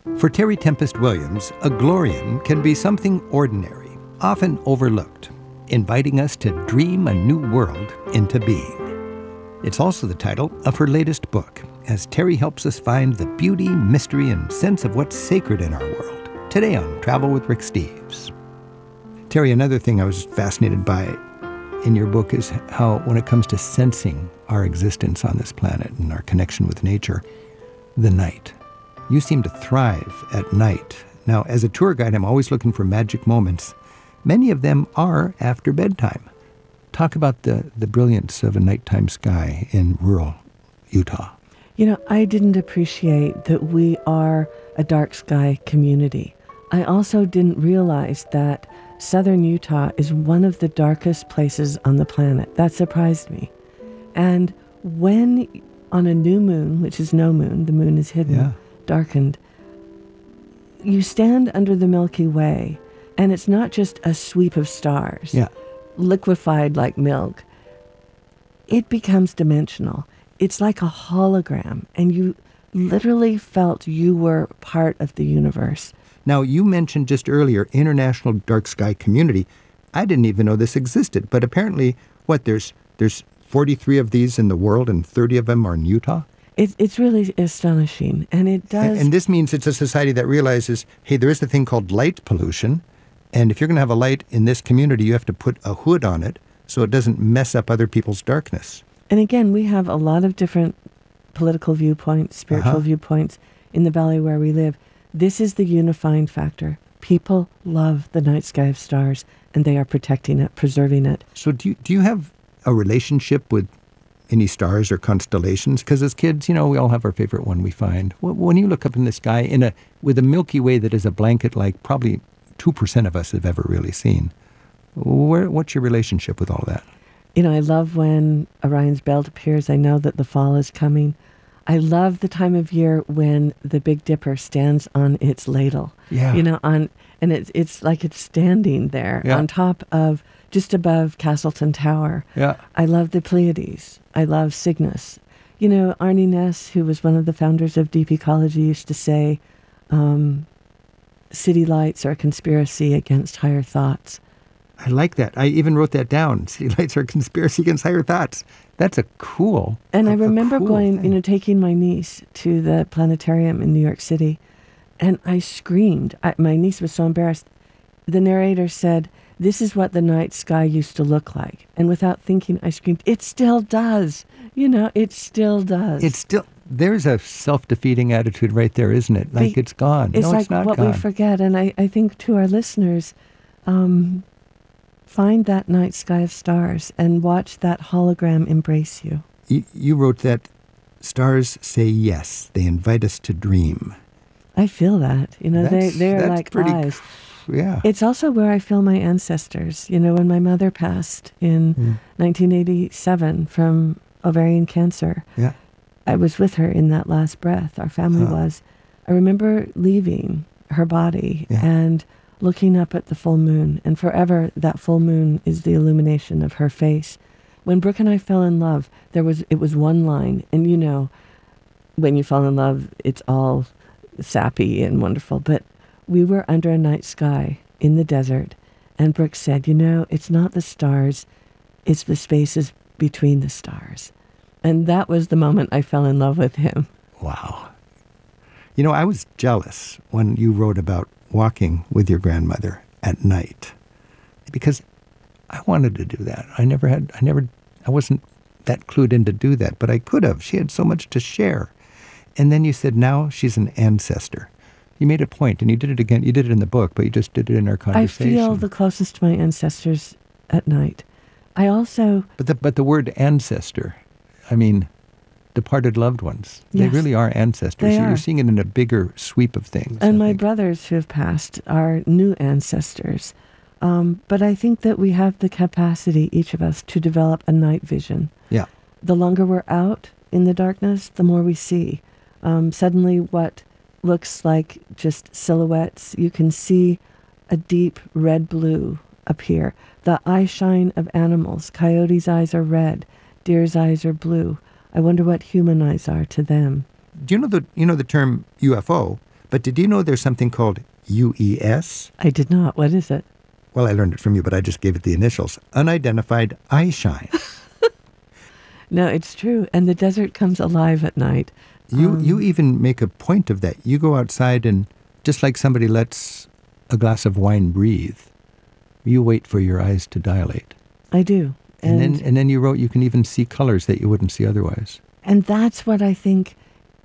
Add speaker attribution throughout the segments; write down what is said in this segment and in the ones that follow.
Speaker 1: For Terry Tempest Williams, a Glorian can be something ordinary, often overlooked, inviting us to dream a new world into being. It's also the title of her latest book, as Terry helps us find the beauty, mystery, and sense of what's sacred in our world. Today on Travel with Rick Steves. Terry, another thing I was fascinated by in your book is how, when it comes to sensing our existence on this planet and our connection with nature, the night. You seem to thrive at night. Now, as a tour guide, I'm always looking for magic moments. Many of them are after bedtime. Talk about the brilliance of a nighttime sky in rural Utah.
Speaker 2: You know, I didn't appreciate that we are a dark sky community. I also didn't realize that southern Utah is one of the darkest places on the planet. That surprised me. And when on a new moon, which is no moon, the moon is hidden, darkened, you stand under the Milky Way, and it's not just a sweep of stars, liquefied like milk. It becomes dimensional. It's like a hologram, and you literally felt you were part of the universe.
Speaker 1: Now, you mentioned just earlier International Dark Sky Community. I didn't even know this existed, but apparently, there's 43 of these in the world, and 30 of them are in Utah?
Speaker 2: It's really astonishing, and it does...
Speaker 1: And this means it's a society that realizes, hey, there is a thing called light pollution, and if you're going to have a light in this community, you have to put a hood on it so it doesn't mess up other people's darkness.
Speaker 2: And again, we have a lot of different political viewpoints, spiritual viewpoints in the valley where we live. This is the unifying factor. People love the night sky of stars, and they are protecting it, preserving it.
Speaker 1: So do you have a relationship with any stars or constellations? Because as kids, we all have our favorite one we find. When you look up in the sky with a Milky Way that is a blanket like probably 2% of us have ever really seen, what's your relationship with all that?
Speaker 2: I love when Orion's belt appears. I know that the fall is coming. I love the time of year when the Big Dipper stands on its ladle.
Speaker 1: Yeah.
Speaker 2: And it's like it's standing there on top of, just above Castleton Tower.
Speaker 1: Yeah.
Speaker 2: I love the Pleiades. I love Cygnus. Arnie Ness, who was one of the founders of Deep Ecology, used to say, city lights are a conspiracy against higher thoughts.
Speaker 1: I like that. I even wrote that down. City lights are a conspiracy against higher thoughts. That's a cool
Speaker 2: And I remember going,
Speaker 1: thing.
Speaker 2: taking my niece to the planetarium in New York City, and I screamed. My niece was so embarrassed. The narrator said, "This is what the night sky used to look like." And without thinking, I screamed, "It still does." It still does.
Speaker 1: There's a self-defeating attitude right there, isn't it? Like it's gone.
Speaker 2: It's
Speaker 1: no,
Speaker 2: like
Speaker 1: it's not
Speaker 2: what
Speaker 1: gone.
Speaker 2: we forget. And I think to our listeners, find that night sky of stars and watch that hologram embrace you.
Speaker 1: You wrote that stars say yes. They invite us to dream.
Speaker 2: I feel that. They're like
Speaker 1: pretty,
Speaker 2: eyes.
Speaker 1: Yeah.
Speaker 2: It's also where I feel my ancestors. When my mother passed in 1987 from ovarian cancer, I was with her in that last breath. Our family was. I remember leaving her body and looking up at the full moon, and forever that full moon is the illumination of her face. When Brooke and I fell in love, it was one line, and when you fall in love, it's all sappy and wonderful, but we were under a night sky in the desert, and Brooke said, it's not the stars, it's the spaces between the stars. And that was the moment I fell in love with him.
Speaker 1: Wow. I was jealous when you wrote about walking with your grandmother at night, because I wanted to do that. I wasn't that clued in to do that, but I could have. She had so much to share. And then you said, now she's an ancestor. You made a point, and you did it again. You did it in the book, but you just did it in our conversation.
Speaker 2: I feel the closest to my ancestors at night. I also...
Speaker 1: But the word ancestor, departed loved ones.
Speaker 2: Yes,
Speaker 1: they really are ancestors. You're seeing it in a bigger sweep of things.
Speaker 2: And my brothers who have passed are new ancestors. But I think that we have the capacity, each of us, to develop a night vision.
Speaker 1: Yeah.
Speaker 2: The longer we're out in the darkness, the more we see. Suddenly what looks like just silhouettes, you can see a deep red-blue appear. The eye shine of animals. Coyotes' eyes are red. Deer's eyes are blue. I wonder what human eyes are to them.
Speaker 1: Do you know the term UFO? But did you know there's something called UES?
Speaker 2: I did not. What is it?
Speaker 1: Well, I learned it from you, but I just gave it the initials. Unidentified eye shine.
Speaker 2: No, it's true. And the desert comes alive at night.
Speaker 1: You even make a point of that. You go outside and just like somebody lets a glass of wine breathe, you wait for your eyes to dilate.
Speaker 2: I do.
Speaker 1: And then you wrote you can even see colors that you wouldn't see otherwise.
Speaker 2: And that's what I think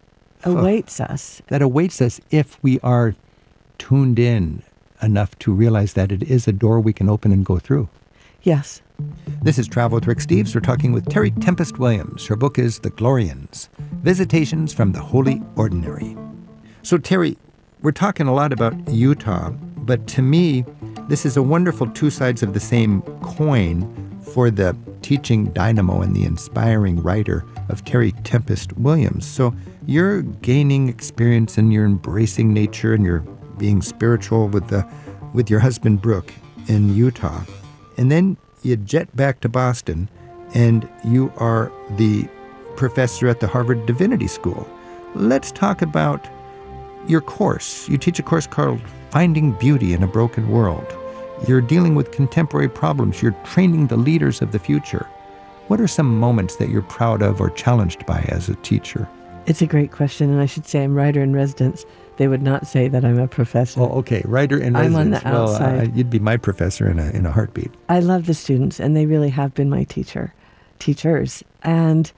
Speaker 2: awaits us.
Speaker 1: That awaits us if we are tuned in enough to realize that it is a door we can open and go through.
Speaker 2: Yes.
Speaker 1: This is Travel with Rick Steves. We're talking with Terry Tempest Williams. Her book is The Glorians, Visitations from the Holy Ordinary. So, Terry, we're talking a lot about Utah, but to me, this is a wonderful two sides of the same coin for the teaching dynamo and the inspiring writer of Terry Tempest Williams. So you're gaining experience and you're embracing nature and you're being spiritual with your husband Brooke in Utah. And then you jet back to Boston and you are the professor at the Harvard Divinity School. Let's talk about your course. You teach a course called Finding Beauty in a Broken World. You're dealing with contemporary problems. You're training the leaders of the future. What are some moments that you're proud of or challenged by as a teacher?
Speaker 2: It's a great question, and I should say I'm writer in residence. They would not say that I'm a professor.
Speaker 1: Oh, okay. Writer in residence.
Speaker 2: I'm on the outside.
Speaker 1: You'd be my professor in a heartbeat.
Speaker 2: I love the students, and they really have been my teachers. And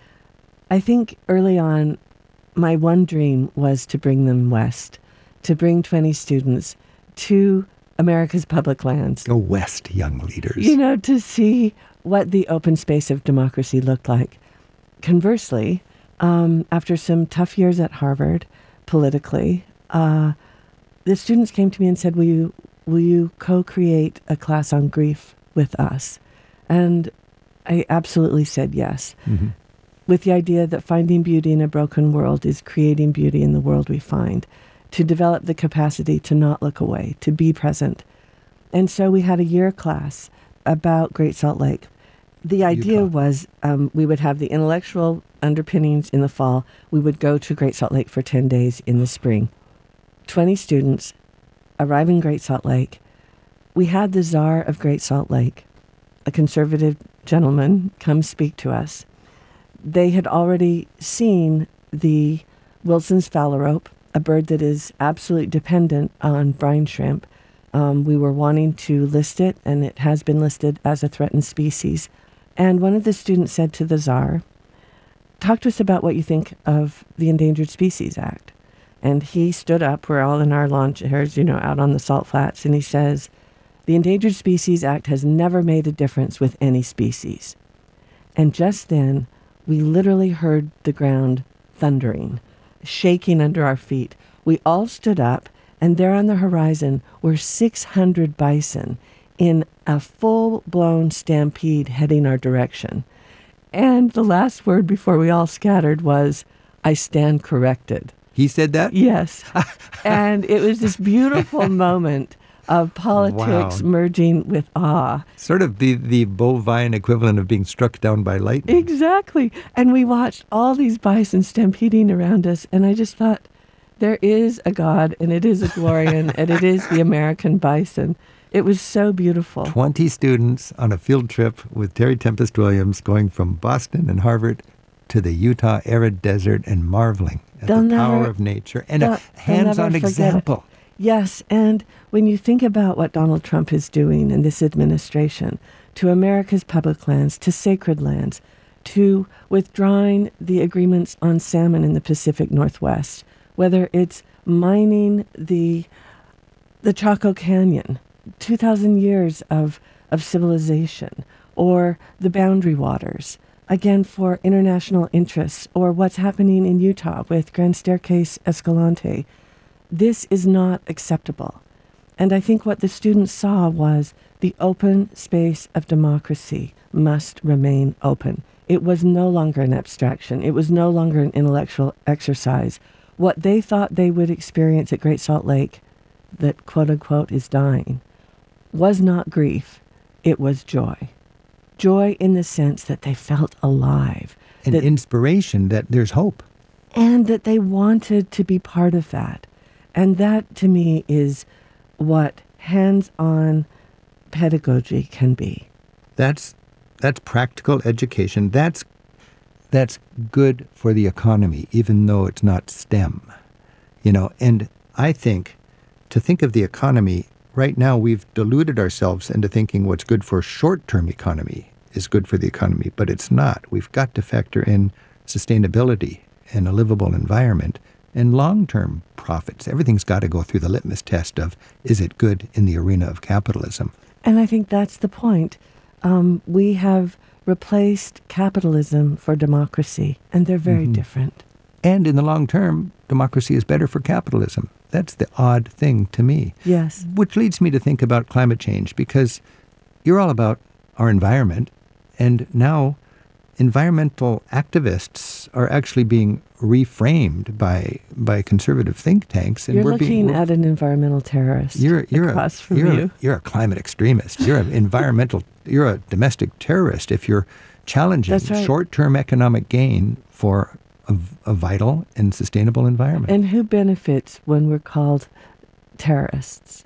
Speaker 2: I think early on, my one dream was to bring them west, to bring 20 students to America's public lands.
Speaker 1: Go west, young leaders.
Speaker 2: To see what the open space of democracy looked like. Conversely, after some tough years at Harvard, politically, the students came to me and said, will you co-create a class on grief with us? And I absolutely said yes, with the idea that finding beauty in a broken world is creating beauty in the world we find, to develop the capacity to not look away, to be present. And so we had a year class about Great Salt Lake. The idea was we would have the intellectual underpinnings in the fall. We would go to Great Salt Lake for 10 days in the spring. 20 students arrive in Great Salt Lake. We had the czar of Great Salt Lake, a conservative gentleman, come speak to us. They had already seen the Wilson's phalarope, a bird that is absolutely dependent on brine shrimp. We were wanting to list it, and it has been listed as a threatened species. And one of the students said to the czar, talk to us about what you think of the Endangered Species Act. And he stood up, we're all in our lawn chairs, out on the salt flats, and he says, the Endangered Species Act has never made a difference with any species. And just then, we literally heard the ground thundering, shaking under our feet. We all stood up, and there on the horizon were 600 bison in a full-blown stampede heading our direction. And the last word before we all scattered was, I stand corrected.
Speaker 1: He said that?
Speaker 2: Yes. And it was this beautiful moment of politics merging with awe.
Speaker 1: Sort of the bovine equivalent of being struck down by lightning.
Speaker 2: Exactly. And we watched all these bison stampeding around us, and I just thought, there is a God, and it is a Glorian, and it is the American bison. It was so beautiful.
Speaker 1: 20 students on a field trip with Terry Tempest Williams going from Boston and Harvard to the Utah arid desert and marveling at the power of nature and a hands-on example.
Speaker 2: Yes, and when you think about what Donald Trump is doing in this administration to America's public lands, to sacred lands, to withdrawing the agreements on salmon in the Pacific Northwest, whether it's mining the Chaco Canyon, 2,000 years of civilization, or the Boundary Waters, again for international interests, or what's happening in Utah with Grand Staircase Escalante. This is not acceptable. And I think what the students saw was the open space of democracy must remain open. It was no longer an abstraction. It was no longer an intellectual exercise. What they thought they would experience at Great Salt Lake, that quote-unquote is dying, was not grief. It was joy. Joy in the sense that they felt alive.
Speaker 1: And inspiration that there's hope.
Speaker 2: And that they wanted to be part of that. And that, to me, is what hands-on pedagogy can be.
Speaker 1: That's practical education. That's good for the economy, even though it's not STEM. And I think to think of the economy, right now we've deluded ourselves into thinking what's good for short-term economy is good for the economy, but it's not. We've got to factor in sustainability and a livable environment and long-term profits. Everything's got to go through the litmus test of, is it good in the arena of capitalism?
Speaker 2: And I think that's the point. We have replaced capitalism for democracy, and they're very different.
Speaker 1: And in the long term, democracy is better for capitalism. That's the odd thing to me.
Speaker 2: Yes.
Speaker 1: Which leads me to think about climate change, because you're all about our environment, and now environmental activists are actually being reframed by conservative think tanks. And
Speaker 2: you're looking at an environmental terrorist across from you.
Speaker 1: You're a climate extremist. You're you're a domestic terrorist if you're challenging short-term economic gain for a vital and sustainable environment.
Speaker 2: And who benefits when we're called terrorists?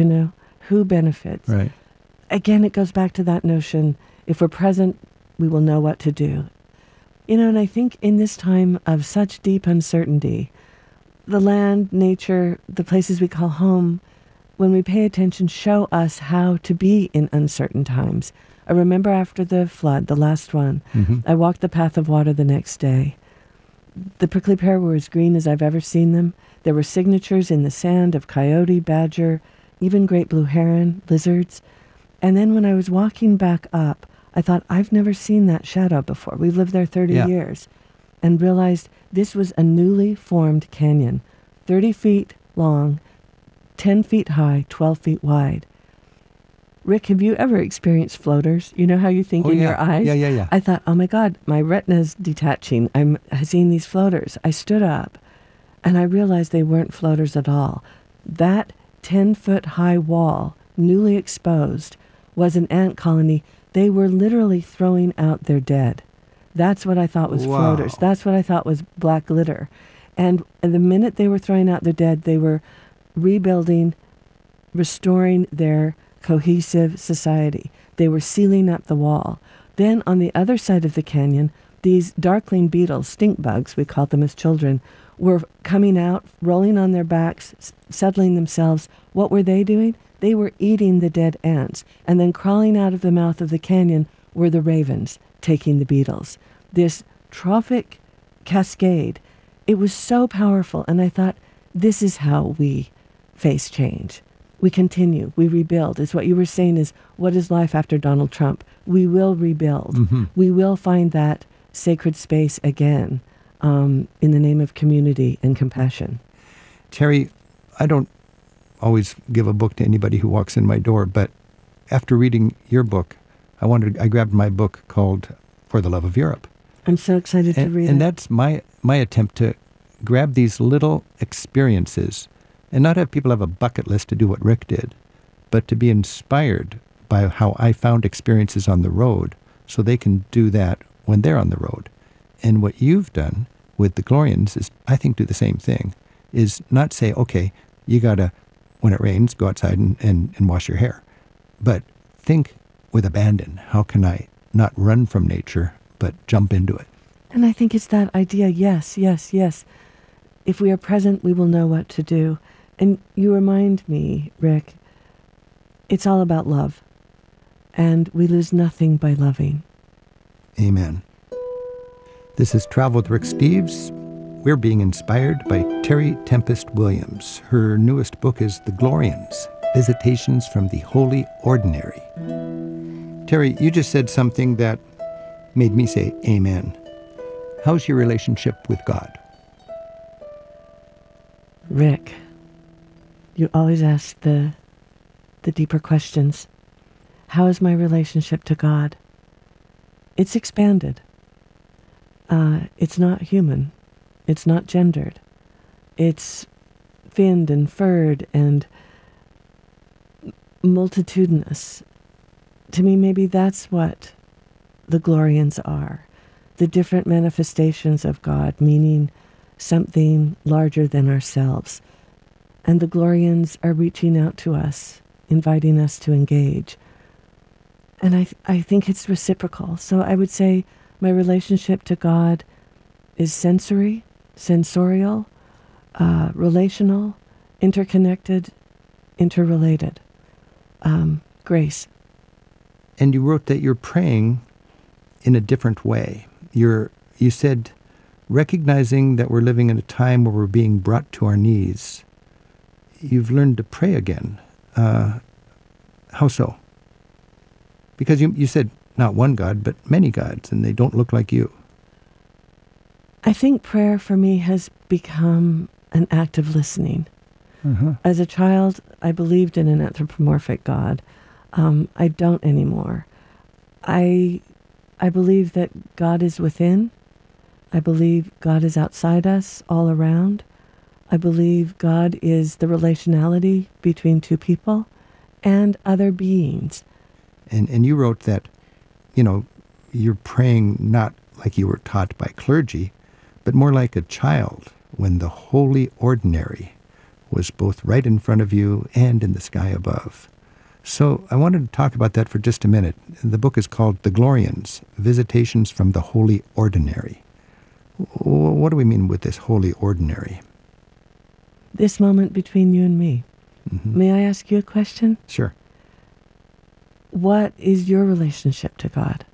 Speaker 2: Who benefits?
Speaker 1: Right.
Speaker 2: Again, it goes back to that notion, if we're present, we will know what to do. And I think in this time of such deep uncertainty, the land, nature, the places we call home, when we pay attention, show us how to be in uncertain times. I remember after the flood, the last one, I walked the path of water the next day. The prickly pear were as green as I've ever seen them. There were signatures in the sand of coyote, badger, even great blue heron, lizards. And then when I was walking back up, I thought, I've never seen that shadow before. We've lived there 30 years. And realized this was a newly formed canyon, 30 feet long, 10 feet high, 12 feet wide. Rick, have you ever experienced floaters? You know how you think in your eyes?
Speaker 1: Yeah.
Speaker 2: I thought, oh my God, my retina's detaching. I'm seeing these floaters. I stood up and I realized they weren't floaters at all. That 10-foot high wall, newly exposed, was an ant colony. They were literally throwing out their dead. That's what I thought was floaters. That's what I thought was black glitter. And the minute they were throwing out their dead, they were rebuilding, restoring their cohesive society. They were sealing up the wall. Then on the other side of the canyon, these darkling beetles, stink bugs, we called them as children, were coming out, rolling on their backs, settling themselves. What were they doing? They were eating the dead ants. And then crawling out of the mouth of the canyon were the ravens, taking the beetles. This trophic cascade, it was so powerful. And I thought, this is how we face change. We continue, we rebuild. It's what you were saying is, what is life after Donald Trump? We will rebuild. We will find that sacred space again in the name of community and compassion.
Speaker 1: Terry, I don't always give a book to anybody who walks in my door, but after reading your book, I grabbed my book called For the Love of Europe.
Speaker 2: I'm so excited to read it.
Speaker 1: And that's my attempt to grab these little experiences and not have people have a bucket list to do what Rick did, but to be inspired by how I found experiences on the road so they can do that when they're on the road. And what you've done with the Glorians is, I think, do the same thing, is not say, okay, you got to, when it rains, go outside and wash your hair. But think with abandon, how can I not run from nature, but jump into it?
Speaker 2: And I think it's that idea, yes. If we are present, we will know what to do. And you remind me, Rick, it's all about love. And we lose nothing by loving.
Speaker 1: Amen. This is Travel with Rick Steves. We're being inspired by Terry Tempest Williams. Her newest book is The Glorians, Visitations from the Holy Ordinary. Terry, you just said something that made me say amen. How's your relationship with God?
Speaker 2: Rick, you always ask the deeper questions. How is my relationship to God? It's expanded. It's not human. It's not gendered. It's finned and furred and multitudinous. To me, maybe that's what the Glorians are. The different manifestations of God, meaning something larger than ourselves. and the Glorians are reaching out to us, inviting us to engage. And I think it's reciprocal. So I would say my relationship to God is sensorial, relational, interconnected, interrelated. Grace.
Speaker 1: And you wrote that you're praying in a different way. You said, recognizing that we're living in a time where we're being brought to our knees, you've learned to pray again. How so? Because you said not one God, but many gods, and they don't look like you.
Speaker 2: I think prayer for me has become an act of listening. As a child, I believed in an anthropomorphic God. I don't anymore. I believe that God is within. I believe God is outside us, all around. I believe God is the relationality between two people and other beings.
Speaker 1: And you wrote that, you're praying not like you were taught by clergy, but more like a child when the holy ordinary was both right in front of you and in the sky above. So I wanted to talk about that for just a minute. The book is called The Glorians, Visitations from the Holy Ordinary. What do we mean with this holy ordinary?
Speaker 2: This moment between you and me. May I ask you a question?
Speaker 1: Sure.
Speaker 2: What is your relationship to God?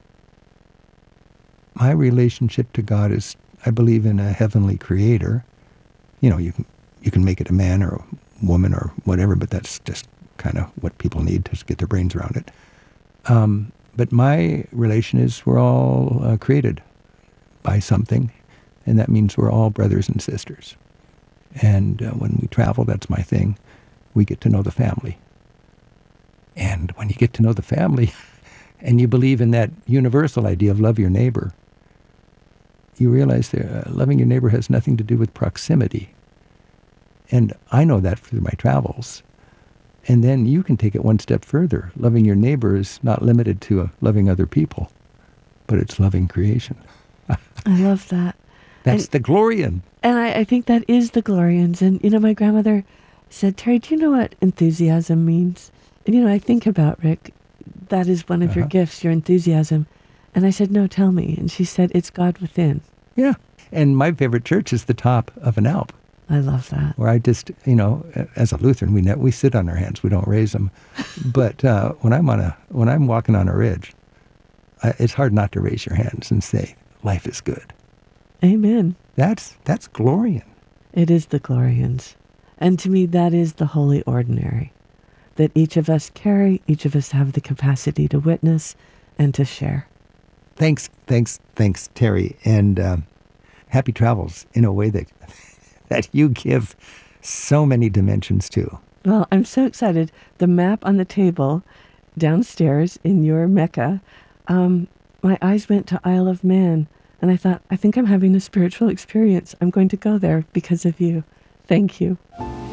Speaker 1: My relationship to God is, I believe in a heavenly creator. You can make it a man or a woman or whatever, but that's just kind of what people need to get their brains around it. But my relation is we're all created by something, and that means we're all brothers and sisters. And when we travel, that's my thing, we get to know the family. And when you get to know the family, and you believe in that universal idea of love your neighbor, you realize that loving your neighbor has nothing to do with proximity. And I know that through my travels. And then you can take it one step further. Loving your neighbor is not limited to loving other people, but it's loving creation.
Speaker 2: I love that.
Speaker 1: That's the Glorian.
Speaker 2: And I think that is the Glorians. And, my grandmother said, Terry, do you know what enthusiasm means? And, I think about, Rick, that is one of your gifts, your enthusiasm. And I said, no, tell me. And she said, it's God within.
Speaker 1: Yeah. And my favorite church is the top of an Alp.
Speaker 2: I love that.
Speaker 1: Where I just, as a Lutheran, we sit on our hands, we don't raise them. But when I'm walking on a ridge, it's hard not to raise your hands and say, life is good.
Speaker 2: Amen.
Speaker 1: That's Glorian.
Speaker 2: It is the Glorians. And to me, that is the holy ordinary. That each of us carry, each of us have the capacity to witness and to share.
Speaker 1: Thanks, Terry. And happy travels in a way that you give so many dimensions to.
Speaker 2: Well, I'm so excited. The map on the table downstairs in your Mecca, my eyes went to Isle of Man, and I thought, I think I'm having a spiritual experience. I'm going to go there because of you. Thank you.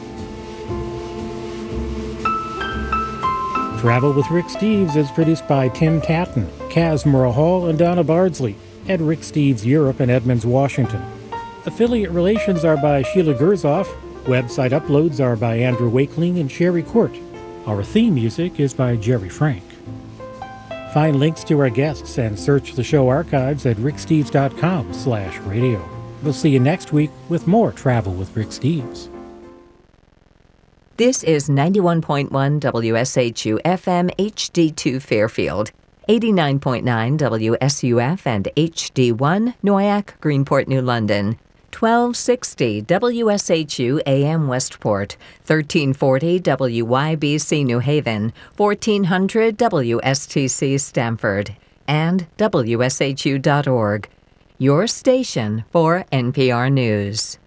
Speaker 3: Travel with Rick Steves is produced by Tim Tatton, Kaz Murrah-Hall, and Donna Bardsley at Rick Steves Europe in Edmonds, Washington. Affiliate relations are by Sheila Gerzoff. Website uploads are by Andrew Wakeling and Sherry Court. Our theme music is by Jerry Frank. Find links to our guests and search the show archives at ricksteves.com/radio. We'll see you next week with more Travel with Rick Steves.
Speaker 4: This is 91.1 WSHU FM HD2 Fairfield, 89.9 WSUF and HD1 Noyac, Greenport, New London, 1260 WSHU AM Westport, 1340 WYBC New Haven, 1400 WSTC Stamford, and WSHU.org. Your station for NPR News.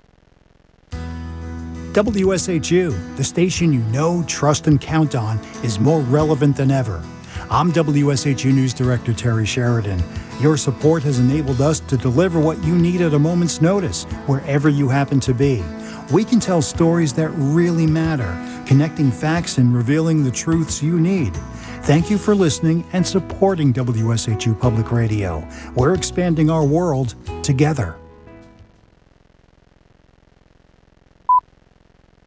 Speaker 5: WSHU, the station you know, trust, and count on, is more relevant than ever. I'm WSHU News Director Terry Sheridan. Your support has enabled us to deliver what you need at a moment's notice, wherever you happen to be. We can tell stories that really matter, connecting facts and revealing the truths you need. Thank you for listening and supporting WSHU Public Radio. We're expanding our world together.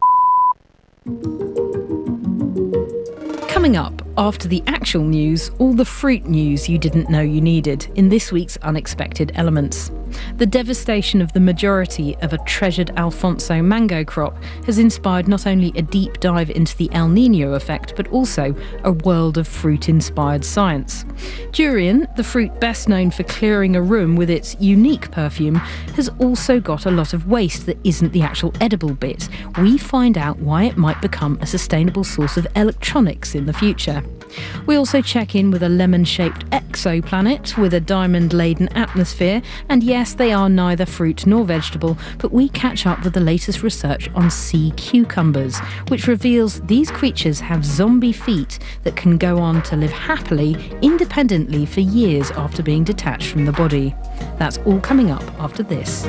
Speaker 6: Coming up, after the actual news, all the fruit news you didn't know you needed in this week's Unexpected Elements. The devastation of the majority of a treasured Alfonso mango crop has inspired not only a deep dive into the El Niño effect, but also a world of fruit-inspired science. Durian, the fruit best known for clearing a room with its unique perfume, has also got a lot of waste that isn't the actual edible bit. We find out why it might become a sustainable source of electronics in the future. We also check in with a lemon-shaped exoplanet with a diamond-laden atmosphere, and yes, they are neither fruit nor vegetable, but we catch up with the latest research on sea cucumbers, which reveals these creatures have zombie feet that can go on to live happily, independently for years after being detached from the body. That's all coming up after this.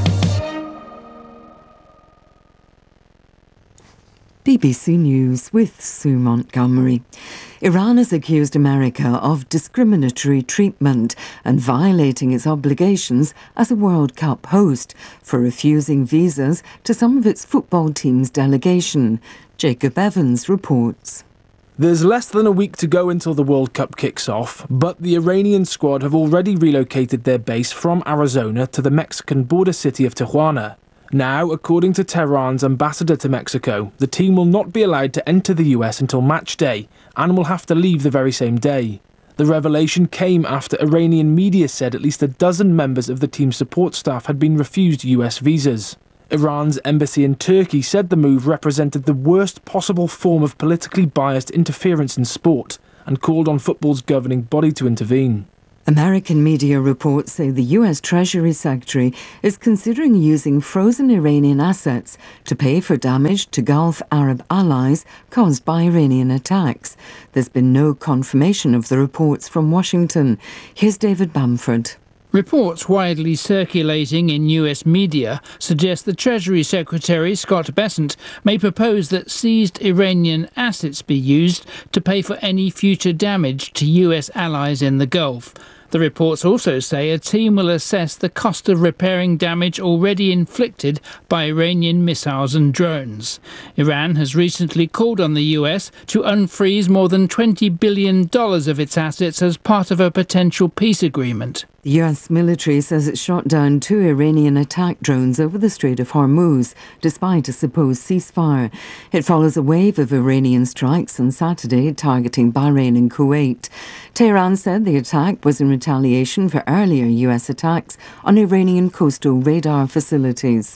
Speaker 7: BBC News with Sue Montgomery. Iran has accused America of discriminatory treatment and violating its obligations as a World Cup host for refusing visas to some of its football team's delegation. Jacob Evans reports.
Speaker 8: There's less than a week to go until the World Cup kicks off, but the Iranian squad have already relocated their base from Arizona to the Mexican border city of Tijuana. Now, according to Tehran's ambassador to Mexico, the team will not be allowed to enter the US until match day and will have to leave the very same day. The revelation came after Iranian media said at least a dozen members of the team's support staff had been refused US visas. Iran's embassy in Turkey said the move represented the worst possible form of politically biased interference in sport and called on football's governing body to intervene.
Speaker 7: American media reports say the US Treasury Secretary is considering using frozen Iranian assets to pay for damage to Gulf Arab allies caused by Iranian attacks. There's been no confirmation of the reports from Washington. Here's David Bamford.
Speaker 9: Reports widely circulating in US media suggest the Treasury Secretary, Scott Bessent, may propose that seized Iranian assets be used to pay for any future damage to US allies in the Gulf. The reports also say a team will assess the cost of repairing damage already inflicted by Iranian missiles and drones. Iran has recently called on the US to unfreeze more than $20 billion of its assets as part of a potential peace agreement.
Speaker 7: The US military says it shot down 2 Iranian attack drones over the Strait of Hormuz, despite a supposed ceasefire. It follows a wave of Iranian strikes on Saturday targeting Bahrain and Kuwait. Tehran said the attack was in retaliation for earlier US attacks on Iranian coastal radar facilities.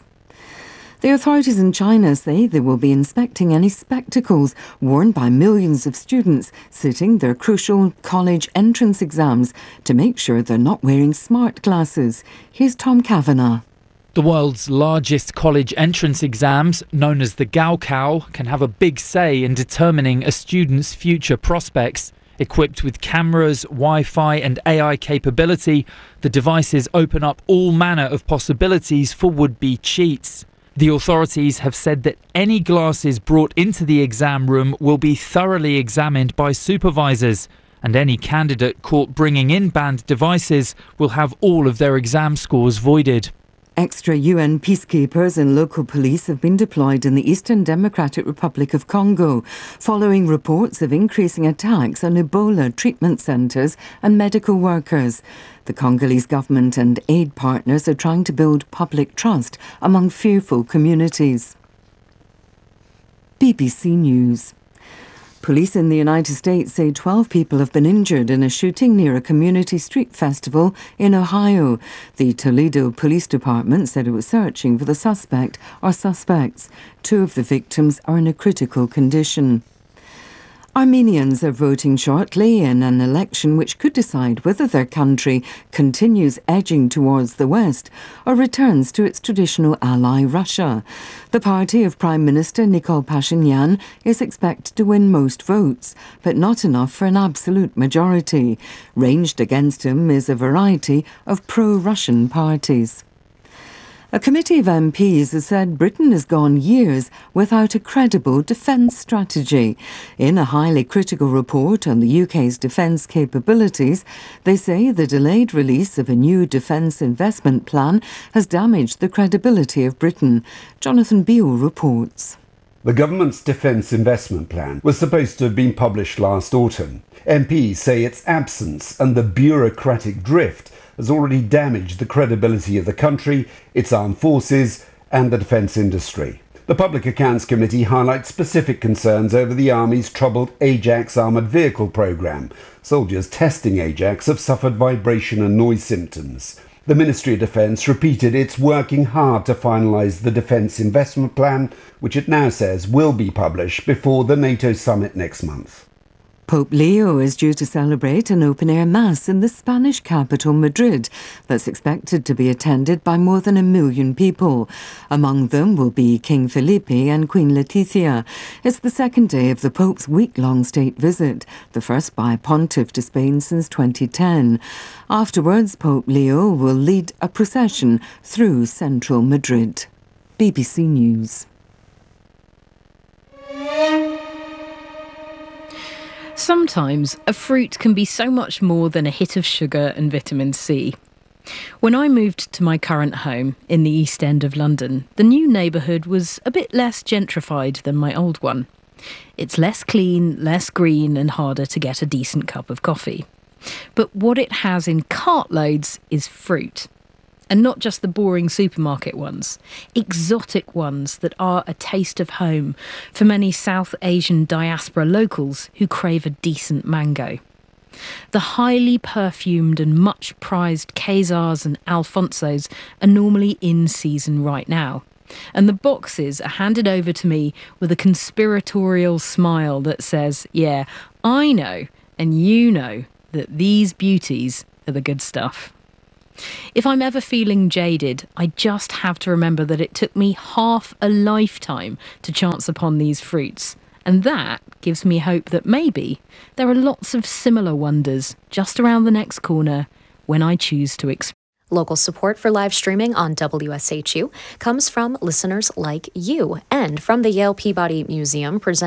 Speaker 7: The authorities in China say they will be inspecting any spectacles worn by millions of students sitting their crucial college entrance exams to make sure they're not wearing smart glasses. Here's Tom Kavanagh.
Speaker 10: The world's largest college entrance exams, known as the Gaokao, can have a big say in determining a student's future prospects. Equipped with cameras, Wi-Fi and AI capability, the devices open up all manner of possibilities for would-be cheats. The authorities have said that any glasses brought into the exam room will be thoroughly examined by supervisors, and any candidate caught bringing in banned devices will have all of their exam scores voided.
Speaker 7: Extra UN peacekeepers and local police have been deployed in the Eastern Democratic Republic of Congo, following reports of increasing attacks on Ebola treatment centres and medical workers. The Congolese government and aid partners are trying to build public trust among fearful communities. BBC News. Police in the United States say 12 people have been injured in a shooting near a community street festival in Ohio. The Toledo Police Department said it was searching for the suspect or suspects. 2 of the victims are in a critical condition. Armenians are voting shortly in an election which could decide whether their country continues edging towards the West or returns to its traditional ally Russia. The party of Prime Minister Nikol Pashinyan is expected to win most votes, but not enough for an absolute majority. Ranged against him is a variety of pro-Russian parties. A committee of MPs has said Britain has gone years without a credible defence strategy. In a highly critical report on the UK's defence capabilities, they say the delayed release of a new defence investment plan has damaged the credibility of Britain. Jonathan Beale reports.
Speaker 11: The government's defence investment plan was supposed to have been published last autumn. MPs say its absence and the bureaucratic drift has already damaged the credibility of the country, its armed forces and the defence industry. The Public Accounts Committee highlights specific concerns over the Army's troubled Ajax armoured vehicle programme. Soldiers testing Ajax have suffered vibration and noise symptoms. The Ministry of Defence repeated it's working hard to finalise the defence investment plan, which it now says will be published before the NATO summit next month.
Speaker 7: Pope Leo is due to celebrate an open-air mass in the Spanish capital, Madrid, that's expected to be attended by more than 1 million people. Among them will be King Felipe and Queen Letizia. It's the second day of the Pope's week-long state visit, the first by a pontiff to Spain since 2010. Afterwards, Pope Leo will lead a procession through central Madrid. BBC News.
Speaker 6: Sometimes a fruit can be so much more than a hit of sugar and vitamin C. When I moved to my current home in the East End of London, the new neighbourhood was a bit less gentrified than my old one. It's less clean, less green and harder to get a decent cup of coffee. But what it has in cartloads is fruit. And not just the boring supermarket ones, exotic ones that are a taste of home for many South Asian diaspora locals who crave a decent mango. The highly perfumed and much prized Kesars and Alfonsos are normally in season right now. And the boxes are handed over to me with a conspiratorial smile that says, yeah, I know and you know that these beauties are the good stuff. If I'm ever feeling jaded, I just have to remember that it took me half a lifetime to chance upon these fruits. And that gives me hope that maybe there are lots of similar wonders just around the next corner when I choose to explore.
Speaker 12: Local support for live streaming on WSHU comes from listeners like you and from the Yale Peabody Museum,